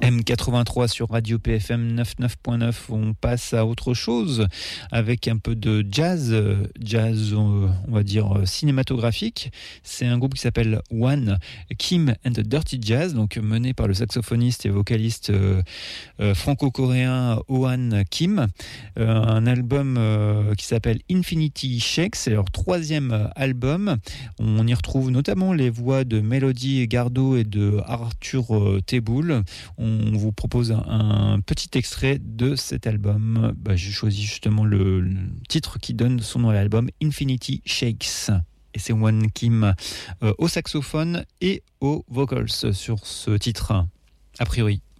M83 sur Radio PFM 99.9. On passe à autre chose avec un peu de jazz, on va dire cinématographique. C'est un groupe qui s'appelle One, Kim and the Dirty Jazz, donc mené par le saxophoniste et vocaliste franco-coréen Ohan Kim. Un album qui s'appelle Infinity Shakes, c'est leur 3e album. On y retrouve notamment les voix de Mélodie Gardot et de Arthur Teboul. On vous propose un petit extrait de cet album. J'ai choisi justement le titre qui donne son nom à l'album, Infinity Shakes. Et c'est One Kim au saxophone et aux vocals sur ce titre, a priori.